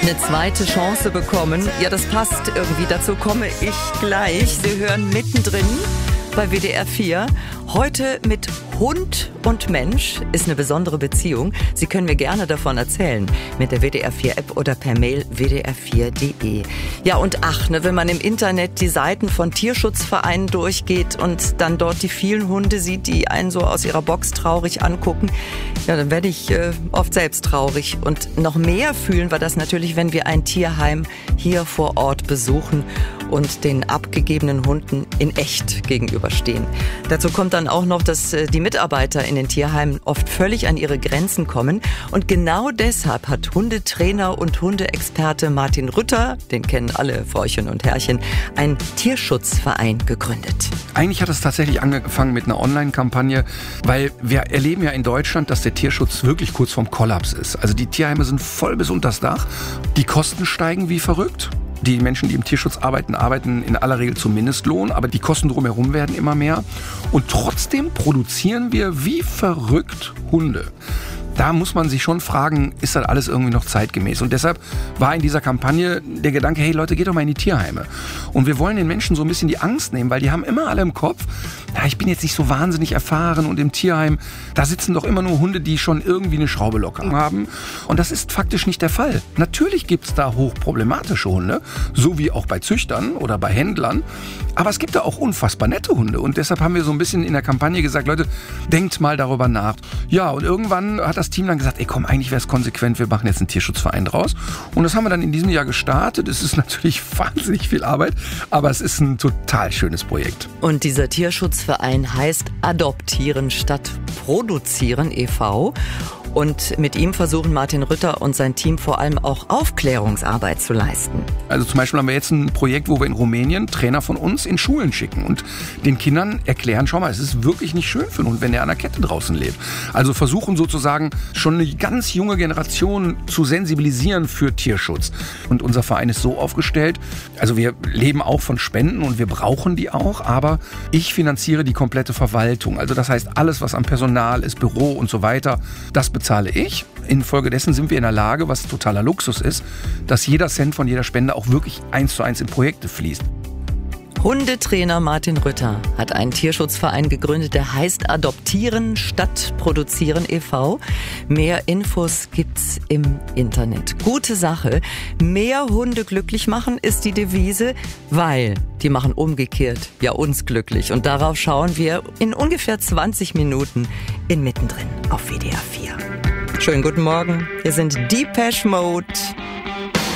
Eine zweite Chance bekommen. Ja, das passt irgendwie. Dazu komme ich gleich. Sie hören mittendrin bei WDR 4. Heute mit Hund und Mensch ist eine besondere Beziehung. Sie können mir gerne davon erzählen. Mit der WDR 4 App oder per Mail wdr4.de. Ja, und wenn man im Internet die Seiten von Tierschutzvereinen durchgeht und dann dort die vielen Hunde sieht, die einen so aus ihrer Box traurig angucken, ja, dann werde ich oft selbst traurig. Und noch mehr fühlen wir das natürlich, wenn wir ein Tierheim hier vor Ort besuchen und den abgegebenen Hunden in echt gegenüberstehen. Dazu kommt dann auch noch, dass die Mitarbeiter in den Tierheimen oft völlig an ihre Grenzen kommen. Und genau deshalb hat Hundetrainer und Hundeexperte Martin Rütter, den kennen alle Frauchen und Herrchen, einen Tierschutzverein gegründet. Eigentlich hat es tatsächlich angefangen mit einer Online-Kampagne, weil wir erleben ja in Deutschland, dass der Tierschutz wirklich kurz vorm Kollaps ist. Also die Tierheime sind voll bis unters Dach, die Kosten steigen wie verrückt. Die Menschen, die im Tierschutz arbeiten in aller Regel zum Mindestlohn, aber die Kosten drumherum werden immer mehr. Und trotzdem produzieren wir wie verrückt Hunde. Da muss man sich schon fragen, ist das alles irgendwie noch zeitgemäß? Und deshalb war in dieser Kampagne der Gedanke, hey Leute, geht doch mal in die Tierheime. Und wir wollen den Menschen so ein bisschen die Angst nehmen, weil die haben immer alle im Kopf, ja, ich bin jetzt nicht so wahnsinnig erfahren und im Tierheim, da sitzen doch immer nur Hunde, die schon irgendwie eine Schraube locker haben. Und das ist faktisch nicht der Fall. Natürlich gibt es da hochproblematische Hunde, so wie auch bei Züchtern oder bei Händlern. Aber es gibt da auch unfassbar nette Hunde. Und deshalb haben wir so ein bisschen in der Kampagne gesagt, Leute, denkt mal darüber nach. Ja, und irgendwann hat das Team dann gesagt, ey komm, eigentlich wäre es konsequent, wir machen jetzt einen Tierschutzverein draus. Und das haben wir dann in diesem Jahr gestartet. Es ist natürlich wahnsinnig viel Arbeit, aber es ist ein total schönes Projekt. Und dieser Tierschutzverein heißt Adoptieren statt Produzieren e.V. Und mit ihm versuchen Martin Rütter und sein Team vor allem auch Aufklärungsarbeit zu leisten. Also zum Beispiel haben wir jetzt ein Projekt, wo wir in Rumänien Trainer von uns in Schulen schicken und den Kindern erklären, schau mal, es ist wirklich nicht schön für einen Hund, wenn er an der Kette draußen lebt. Also versuchen sozusagen schon eine ganz junge Generation zu sensibilisieren für Tierschutz. Und unser Verein ist so aufgestellt, also wir leben auch von Spenden und wir brauchen die auch, aber ich finanziere die komplette Verwaltung. Also das heißt, alles, was am Personal ist, Büro und so weiter, das bezahle ich. Infolgedessen sind wir in der Lage, was totaler Luxus ist, dass jeder Cent von jeder Spende auch wirklich 1:1 in Projekte fließt. Hundetrainer Martin Rütter hat einen Tierschutzverein gegründet, der heißt Adoptieren statt Produzieren e.V. Mehr Infos gibt's im Internet. Gute Sache. Mehr Hunde glücklich machen ist die Devise, weil die machen umgekehrt ja uns glücklich. Und darauf schauen wir in ungefähr 20 Minuten in Mittendrin auf WDR 4. Schönen guten Morgen. Hier sind Depeche Mode